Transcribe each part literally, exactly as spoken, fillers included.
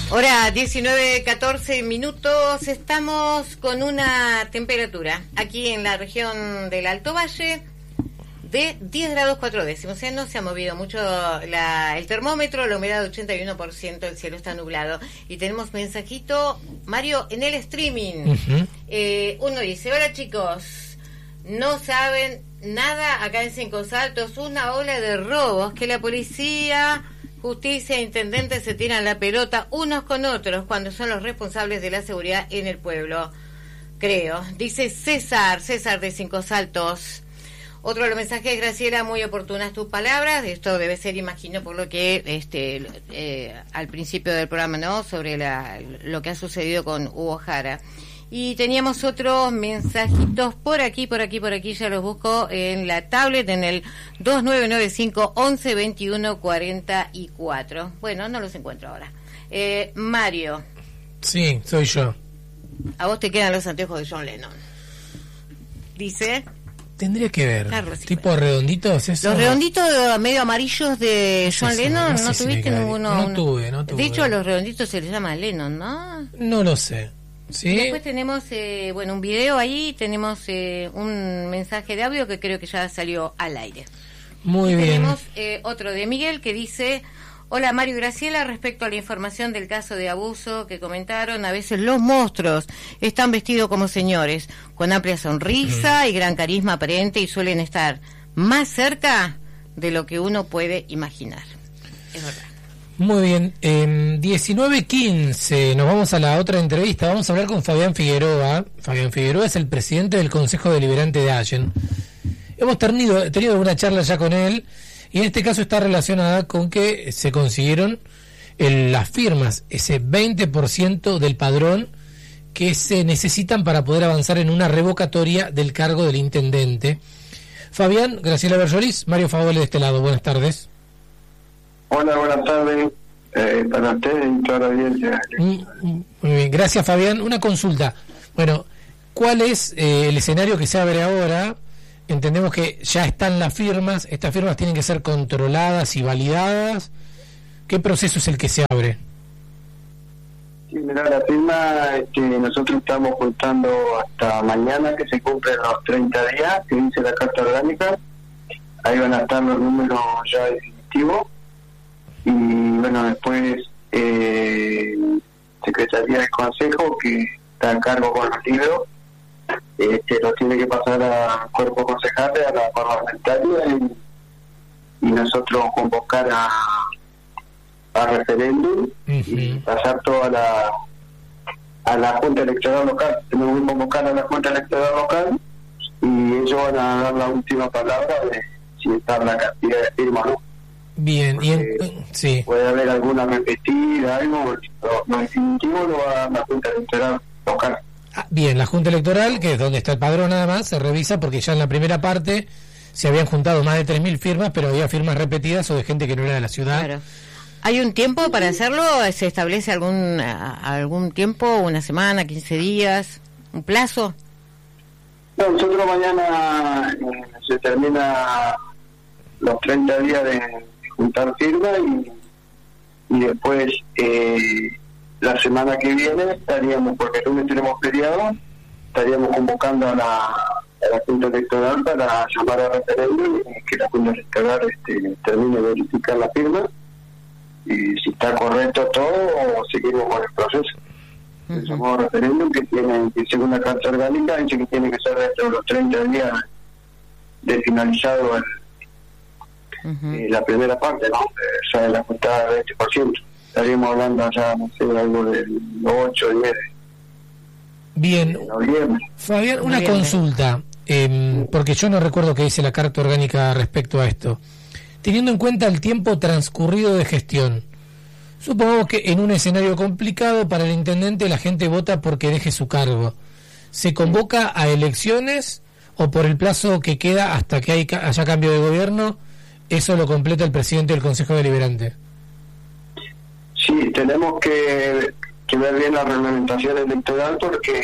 Hora diecinueve, catorce minutos. Estamos con una temperatura aquí en la región del Alto Valle de diez grados cuatro décimos. O sea, no se ha movido mucho la, el termómetro, la humedad ochenta y uno por ciento, el cielo está nublado. Y tenemos mensajito, Mario, en el streaming. Uh-huh. Eh, uno dice, hola chicos, no saben nada acá en Cinco Saltos, una ola de robos que la policía... Justicia e intendentes se tiran la pelota unos con otros cuando son los responsables de la seguridad en el pueblo. Creo. Dice César, César de Cinco Saltos. Otro de los mensajes, Graciela, muy oportunas tus palabras. Esto debe ser, imagino, por lo que este eh, al principio del programa, ¿no? Sobre la, lo que ha sucedido con Hugo Jara. Y teníamos otros mensajitos por aquí, por aquí, por aquí, ya los busco en la tablet, en el dos nueve nueve cinco, once, veintiuno, cuarenta y cuatro. Bueno, no los encuentro ahora. Eh, Mario. Sí, soy yo. A vos te quedan los anteojos de John Lennon. Dice... Tendría que ver, Carlos, tipo redonditos, eso. Los redonditos medio amarillos de John sí, Lennon, ¿no, no si tuviste ninguno? No tuve, no tuve. De hecho, a los redonditos se les llama Lennon, ¿no? No lo sé. ¿Sí? Después tenemos, eh, bueno, un video ahí, tenemos eh, un mensaje de audio que creo que ya salió al aire. Muy y bien. Tenemos eh, otro de Miguel que dice, hola Mario y Graciela, respecto a la información del caso de abuso que comentaron, a veces los monstruos están vestidos como señores, con amplia sonrisa y gran carisma aparente y suelen estar más cerca de lo que uno puede imaginar. Es verdad. Muy bien, eh, diecinueve quince, nos vamos a la otra entrevista, vamos a hablar con Fabián Figueroa. Fabián Figueroa es el presidente del Consejo Deliberante de Allen. Hemos tenido, tenido una charla ya con él, y en este caso está relacionada con que se consiguieron el, las firmas, ese veinte por ciento del padrón que se necesitan para poder avanzar en una revocatoria del cargo del intendente. Fabián, Graciela Berjolis, Mario Favole de este lado, buenas tardes. Hola, buenas tardes eh, para ustedes y toda la audiencia. Muy bien, gracias Fabián. Una consulta. Bueno, ¿cuál es eh, el escenario que se abre ahora? Entendemos que ya están las firmas, estas firmas tienen que ser controladas y validadas. ¿Qué proceso es el que se abre? Sí, mira, la firma, este, nosotros estamos contando hasta mañana que se cumplen los treinta días que dice la Carta Orgánica. Ahí van a estar los números ya definitivos. Y bueno, después eh, Secretaría del Consejo, que está a cargo con los libros, este, lo tiene que pasar al cuerpo concejal, a la parlamentaria, y, y nosotros convocar a, a referéndum uh-huh. y pasar todo a la, a la Junta Electoral Local. Tenemos que convocar a la Junta Electoral Local y ellos van a dar la última palabra de si está la cantidad de firmas o no. Bien, y en, sí. Puede haber alguna repetida, algo, lo, lo definitivo lo va a dar la Junta Electoral Local. Ah, bien, la Junta Electoral, que es donde está el padrón nada más, se revisa porque ya en la primera parte se habían juntado más de tres mil firmas, pero había firmas repetidas o de gente que no era de la ciudad. Claro. ¿Hay un tiempo para hacerlo? ¿Se establece algún algún tiempo, una semana, quince días, un plazo? No, nosotros mañana eh, se termina los treinta días de juntar firmas y, y después eh, la semana que viene estaríamos, porque el lunes tenemos feriado, estaríamos convocando a la, a la Junta Electoral para llamar a referéndum y que la Junta Electoral este, termine de verificar la firma y si está correcto todo o seguimos con el proceso. Uh-huh. El llamado referéndum que tiene, que según la Carta Orgánica, dice que tiene que ser dentro de los treinta días de finalizado el Uh-huh. Eh, la primera parte, ¿no? Eh, o sea, la juntada del veinte por ciento. Estaríamos hablando ya, no sé, algo del ocho, diez. Bien. De noviembre. Fabián, una Bien. consulta, eh, porque yo no recuerdo qué dice la Carta Orgánica respecto a esto. Teniendo en cuenta el tiempo transcurrido de gestión, supongamos que en un escenario complicado para el intendente la gente vota porque deje su cargo. ¿Se convoca a elecciones o por el plazo que queda hasta que haya cambio de gobierno? ¿Eso lo completa el presidente del Consejo Deliberante? Sí, tenemos que, que ver bien la reglamentación electoral porque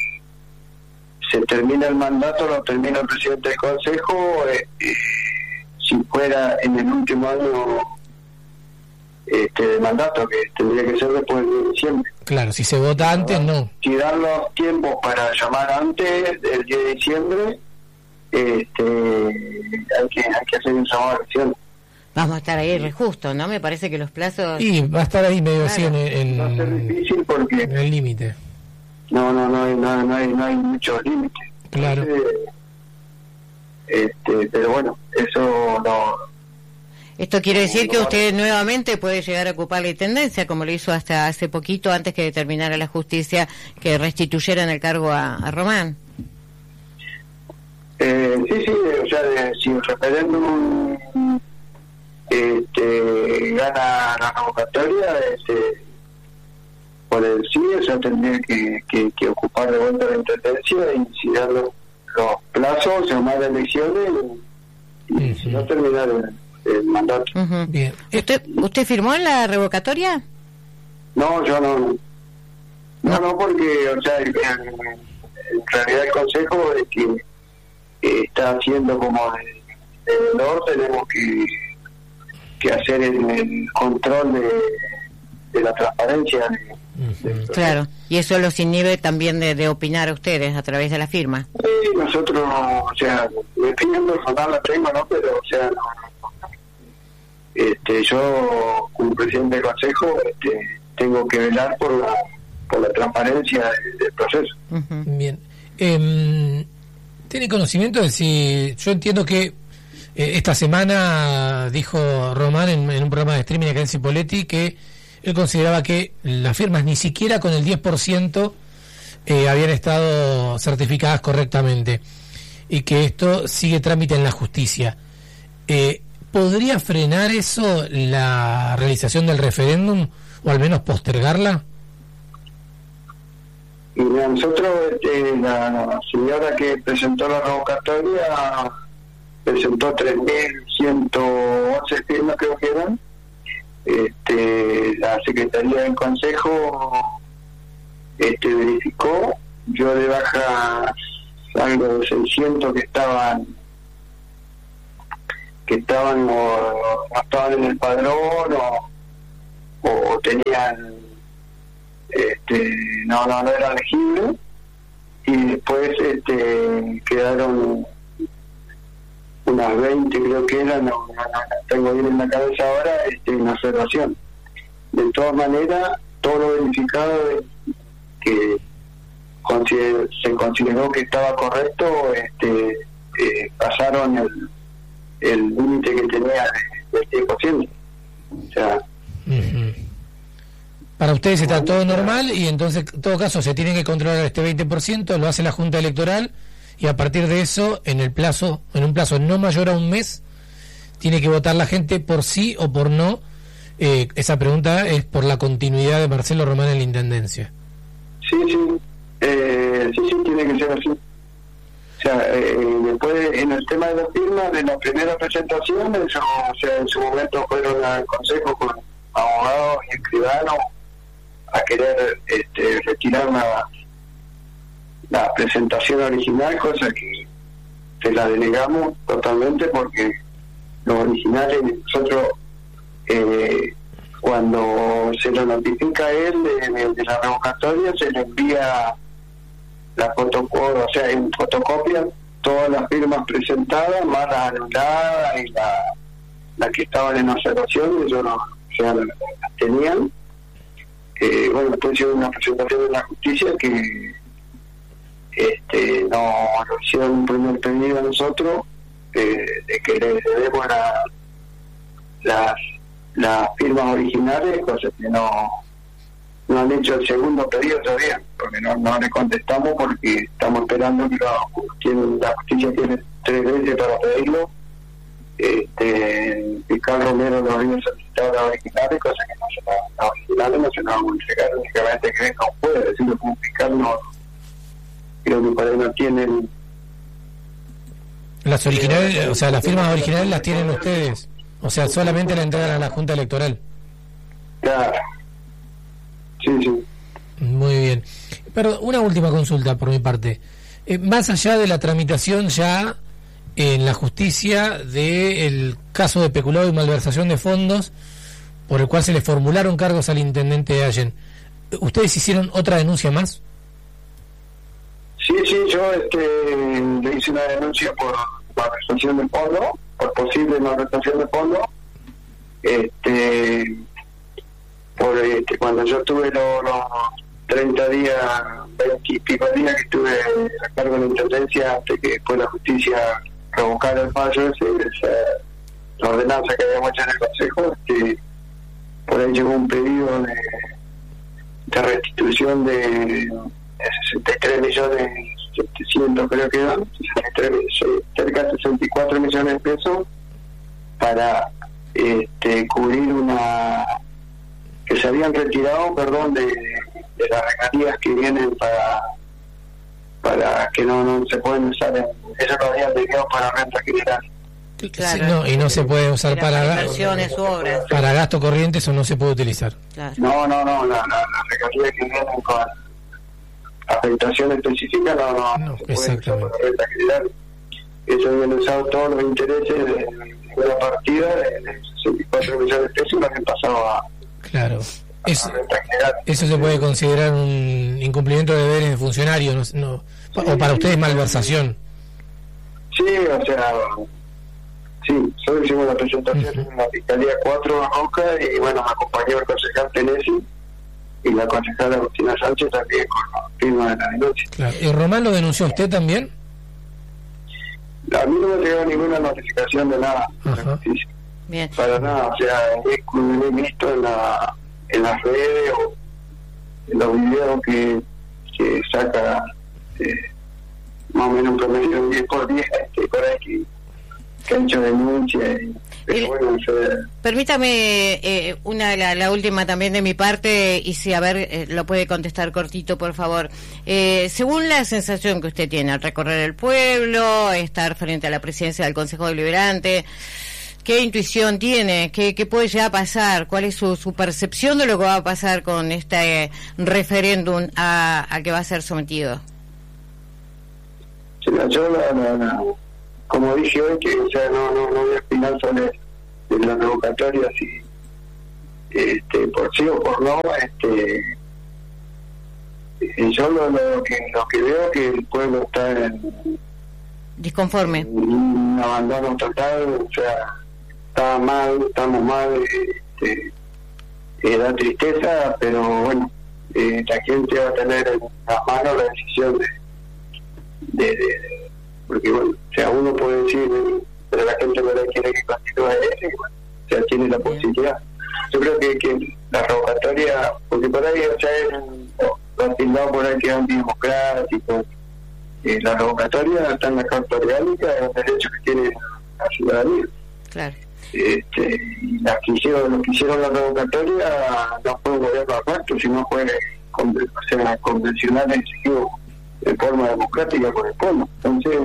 se termina el mandato, lo termina el presidente del Consejo. Eh, eh, si fuera en el último año este, de mandato, que tendría que ser después de diciembre. Claro, si se vota antes, no. Si dan los tiempos para llamar antes del diez de diciembre, este, hay que hay que hacer un llamado a elección. Vamos a estar ahí re justo, ¿no? Me parece que los plazos... Y va a estar ahí medio así Claro. en, en, Va a ser difícil porque en el límite. no no no hay no, no hay no hay muchos límites. Claro. Entonces, este, pero bueno, eso no. Esto quiere decir que No, usted nuevamente puede llegar a ocupar la intendencia, como lo hizo hasta hace poquito, antes que determinara la justicia que restituyeran el cargo a, a Román. Eh, sí, sí, o sea, de, si el referéndum este, gana la convocatoria, este, por el sí, o sea, tendría que, que, que ocupar de vuelta la intendencia y si dan los, los plazos, llamar a elecciones y, y Ujú. si no terminar el, el mandato. Ujú. Bien. ¿Usted, ¿Usted firmó la revocatoria? No, yo no. No, no, no porque, o sea, en, en realidad el Consejo es que eh, está haciendo como el, el honor, tenemos que, que hacer el, el control de, de la transparencia. Ujú. Claro, y eso los inhibe también de, de opinar a ustedes a través de la firma. Y nosotros, o sea, mi opinión personal la tengo, ¿no? Pero, o sea, no, no, este, yo, como presidente del Consejo, este, tengo que velar por la, por la transparencia del, del proceso. Ujú. Bien. Eh, ¿Tiene conocimiento de si... Yo entiendo que eh, esta semana dijo Román en, en un programa de streaming acá en Cipolletti que él consideraba que las firmas ni siquiera con el diez por ciento eh, habían estado certificadas correctamente y que esto sigue trámite en la justicia. Eh, ¿Podría frenar eso la realización del referéndum o al menos postergarla? Y mira, nosotros, este, la señora que presentó la revocatoria presentó tres mil ciento once firmas, creo que eran. Este, la Secretaría del Consejo este, verificó, yo de baja algo de seiscientos que estaban que estaban o no estaban en el padrón o, o tenían este, no, no, no era elegible, y después este, quedaron unas veinte creo que eran, no, no, no tengo bien en la cabeza ahora, este, en observación. De todas maneras, todo lo verificado es que consider, se consideró que estaba correcto, este, eh, pasaron el el límite que tenía del diez por ciento. O sea, Uh-huh. Para ustedes está todo normal y entonces en todo caso se tiene que controlar este veinte por ciento, lo hace la Junta Electoral y a partir de eso, en el plazo, en un plazo no mayor a un mes, tiene que votar la gente por sí o por no. Eh, esa pregunta es por la continuidad de Marcelo Román en la Intendencia. sí, sí, eh, sí, sí, tiene que ser así. O sea, eh, después en el tema de las firmas, de la primera presentación, eso, o sea, en su momento fueron al Consejo con abogados y escribanos a querer este, retirar la, la presentación original, cosa que se la denegamos totalmente porque los originales nosotros eh, cuando se lo notifica a él de, de, de la revocatoria se le envía la fotocopia, o sea, en fotocopia todas las firmas presentadas, más las anuladas y la, las que estaban en observación, ellos no, o sea, las tenían. Eh, bueno, después hicieron una presentación de la justicia que este, no nos hicieron un primer pedido a nosotros eh, de que le debemos la, las, las firmas originales, cosas que no no han hecho el segundo pedido todavía, porque no, no le contestamos porque estamos esperando que lo, tiene, la justicia tiene tres veces para pedirlo. Este, el fiscal Romero nos había solicitado las originales, cosas que no se las, las originales no se las vamos a entregar, únicamente que no puede decirlo como fiscal, no, creo que por ahí no tienen. Las originales, o sea, las firmas originales las tienen ustedes, o sea, solamente la entregan a la Junta Electoral. Claro. Sí, sí. Muy bien. Pero una última consulta por mi parte. Eh, más allá de la tramitación ya en la justicia del caso de peculado y malversación de fondos por el cual se le formularon cargos al intendente de Allen. ¿Ustedes hicieron otra denuncia más? Sí, sí, yo este, le hice una denuncia por malversación de fondo, por posible malversación de fondo, este, por este, cuando yo tuve los, los treinta días, veinte y pico días que estuve a cargo de la intendencia antes que después la justicia revocara el fallo ese, esa, la ordenanza que habíamos hecho en el Consejo, este, por ahí llegó un pedido de, de restitución de, de sesenta y tres millones setecientos, creo que eran, cerca de sesenta y cuatro millones de pesos para este, cubrir una que se habían retirado, perdón, de, de las regalías que vienen para para que no, no se pueden usar en, eso lo habían dedicado para renta general. Claro, sí, no, y no se puede usar para, para inversiones u obras. Para gasto corriente, eso no se puede utilizar. Claro. No, no, no, las la, la regalías que vienen con afectación específica no, no, no no se puede usar exactamente. para renta general. Eso habían usado todos los intereses de, de la partida de sesenta y cuatro millones de pesos y lo habían pasado a, claro. a Eso, renta general. eso se puede considerar un incumplimiento de deberes de funcionario, no, no, o para ustedes malversación. Sí, o sea, sí, solo hicimos la presentación Uh-huh. en la Fiscalía cuatro a Roca y bueno, me acompañó el concejal Tenesi y la concejala Agustina Sánchez también con la firma de la denuncia. Claro. ¿Y Román lo denunció usted también? A mí no me llegó ninguna notificación de nada de la Ajá. justicia, Bien. para nada, o sea, he, he visto en, la, en las redes o en los videos que, que saca eh, más o menos un promedio de diez por diez, este, por ahí que, que han hecho denuncias. Y, pero El- bueno, yo, Permítame eh, una la, la última también de mi parte y si a ver eh, lo puede contestar cortito por favor. Eh, según la sensación que usted tiene al recorrer el pueblo, estar frente a la presidencia del Consejo Deliberante, ¿qué intuición tiene? ¿Qué, qué puede llegar a pasar? ¿Cuál es su, su percepción de lo que va a pasar con este eh, referéndum a, a que va a ser sometido? se la, yo la, la, la, como dije hoy, que o sea, no, no, no voy a opinar sobre la revocatoria, si este, por sí o por no, este, eh, yo lo, lo, que, lo que veo que el pueblo está en, Disconforme. en un abandono total, o sea, está mal, estamos mal, este, eh, da tristeza, pero bueno, eh, la gente va a tener en las manos la decisión de, de, de, de porque bueno, o sea, uno puede decir, pero la gente verdad quiere que continúe eso, y bueno, o sea, tiene la posibilidad. Yo creo que, que la revocatoria, porque por ahí, o sea, lo han tildado por ahí que es antidemocrático, eh, la revocatoria está en la Carta Orgánica, es un derecho que tiene la ciudadanía. Claro. Este, y las que hicieron, los que hicieron la revocatoria no fue un gobierno aparte, sino fue con, o sea, convencional elegido de forma democrática por el pueblo. Entonces,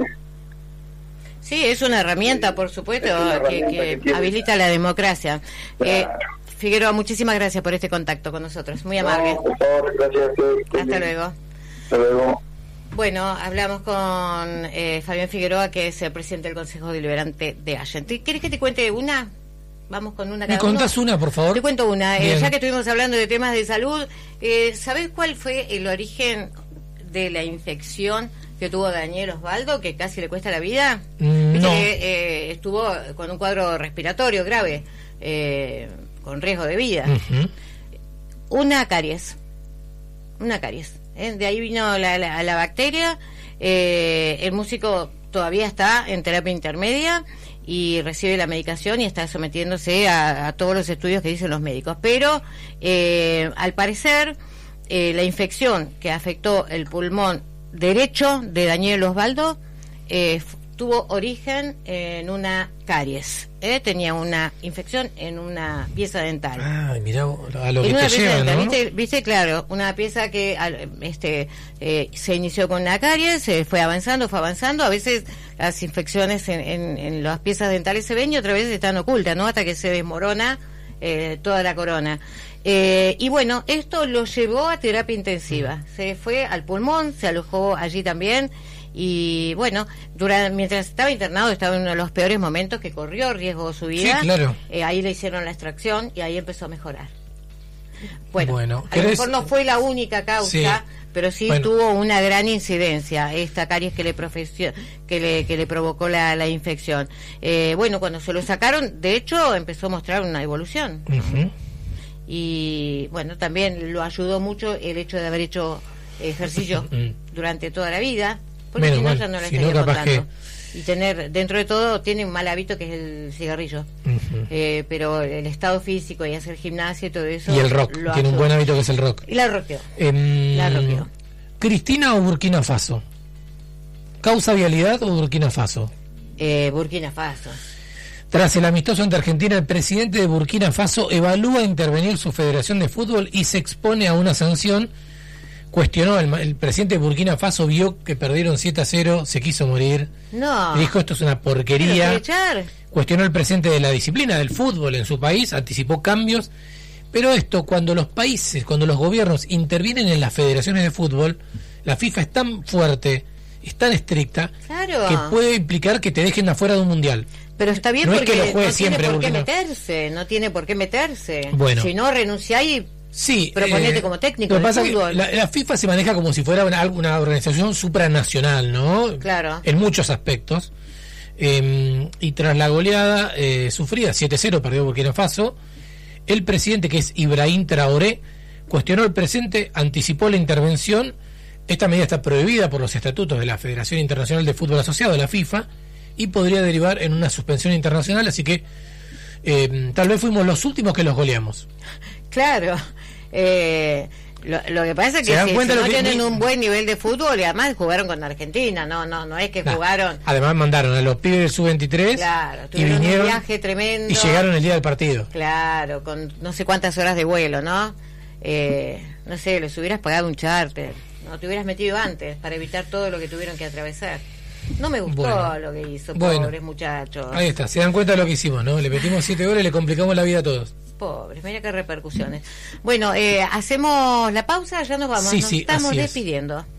Sí, es una herramienta, por supuesto, Es una que, herramienta que que tiene. habilita la democracia. Eh, claro. Figueroa, muchísimas gracias por este contacto con nosotros. Muy amable. No, por favor, gracias a ustedes. Hasta luego. Hasta luego. Bueno, hablamos con eh, Fabián Figueroa, que es el presidente del Consejo Deliberante de Allen. ¿Te- ¿Quieres que te cuente una? Vamos con una ¿Me cada uno. contás una, por favor? Te cuento una. Eh, Bien. ya que estuvimos hablando de temas de salud, eh, ¿sabés cuál fue el origen de la infección que tuvo Daniel Osvaldo, que casi le cuesta la vida? Mm, Viste no. que, eh, estuvo con un cuadro respiratorio grave, eh, con riesgo de vida. Ujú. Una caries. Una caries. ¿eh? De ahí vino la, la, la bacteria. Eh, el músico todavía está en terapia intermedia y recibe la medicación y está sometiéndose a, a todos los estudios que dicen los médicos. Pero, eh, al parecer, eh, la infección que afectó el pulmón derecho de Daniel Osvaldo eh, f- tuvo origen en una caries. ¿eh? Tenía una infección en una pieza dental. Ay, mirá vos, a lo En que una te pieza lleva, dental, ¿no? ¿viste? ¿Viste? Claro, una pieza que al- este eh, se inició con una caries, se fue avanzando, fue avanzando. A veces las infecciones en, en, en las piezas dentales se ven y otras veces están ocultas, ¿no? Hasta que se desmorona eh, toda la corona. Eh, y bueno, esto lo llevó a terapia intensiva. Se fue al pulmón, se alojó allí también Y bueno, durante, mientras estaba internado estaba en uno de los peores momentos, que corrió riesgo su vida. Sí, claro. Eh, ahí le hicieron la extracción y ahí empezó a mejorar. Bueno, bueno a lo mejor no fue la única causa, sí, pero sí bueno. tuvo una gran incidencia esta caries que le profesió, que le que le provocó la, la infección. Eh, bueno, cuando se lo sacaron, de hecho, empezó a mostrar una evolución. Uh-huh. Y bueno, también lo ayudó mucho el hecho de haber hecho ejercicio durante toda la vida, porque si no, ya no la estaría contando. Que... Y tener, dentro de todo, tiene un mal hábito que es el cigarrillo. Uh-huh. eh, pero el estado físico y hacer gimnasia y todo eso. Y el rock, tiene ayudó. Un buen hábito que es el rock. Y la roqueó. Eh, la roqueó. ¿Cristina o Burkina Faso? ¿Causa vialidad o Burkina Faso? Eh, Burkina Faso. Tras el amistoso ante Argentina, el presidente de Burkina Faso evalúa intervenir su federación de fútbol y se expone a una sanción. Cuestionó, el, el presidente de Burkina Faso vio que perdieron siete a cero, se quiso morir. No. Dijo, esto es una porquería. Cuestionó el presidente de la disciplina del fútbol en su país, anticipó cambios. Pero esto, cuando los países, cuando los gobiernos intervienen en las federaciones de fútbol, la FIFA es tan fuerte, es tan estricta, claro, que puede implicar que te dejen afuera de un mundial. Pero está bien, no porque es que lo juegue no siempre, tiene por qué Burkina. meterse, no tiene por qué meterse. Bueno. Si no, renuncia y sí, proponete eh, como técnico lo que del pasa fútbol. Que la, la FIFA se maneja como si fuera una, una organización supranacional, ¿no? Claro. En muchos aspectos. Eh, y tras la goleada eh, sufrida, siete cero perdió Burkina Faso, el presidente, que es Ibrahim Traoré, cuestionó el presente, anticipó la intervención. Esta medida está prohibida por los estatutos de la Federación Internacional de Fútbol Asociado, la FIFA, y podría derivar en una suspensión internacional, así que eh, tal vez fuimos los últimos que los goleamos. Claro, eh, lo, lo que pasa es que si, si no que tienen ni... un buen nivel de fútbol, y además jugaron con Argentina, no no no es que nah, jugaron. Además mandaron a los pibes del sub veintitrés, claro, y vinieron un viaje tremendo y llegaron el día del partido. Claro, con no sé cuántas horas de vuelo, ¿no? Eh, no sé, les hubieras pagado un charter, no te hubieras metido antes para evitar todo lo que tuvieron que atravesar. No me gustó bueno, lo que hizo, pobres bueno, muchachos. Ahí está, se dan cuenta de lo que hicimos, ¿no? Le metimos siete goles y le complicamos la vida a todos. Pobres, mira qué repercusiones. Bueno, eh, hacemos la pausa, ya nos vamos, sí, nos sí, estamos despidiendo.